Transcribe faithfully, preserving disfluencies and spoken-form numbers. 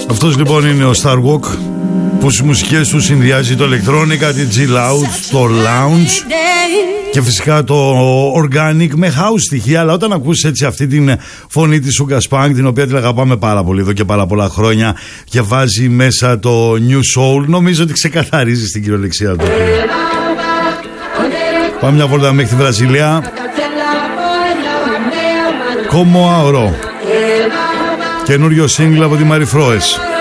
Αυτός λοιπόν είναι ο Starwalk, που στις μουσικές του συνδυάζει το electronica, τη chill out, το lounge και φυσικά το organic με house στοιχεία. Αλλά όταν ακούσεις έτσι αυτή την φωνή της Suga Spank, την οποία την αγαπάμε πάρα πολύ εδώ και πάρα πολλά χρόνια, και βάζει μέσα το new soul, νομίζω ότι ξεκαθαρίζει στην κυριολεξία του. Πάμε μια βόλτα μέχρι τη Βραζιλία. Como Auro, καινούριο single από τη Μαρι Φρόες.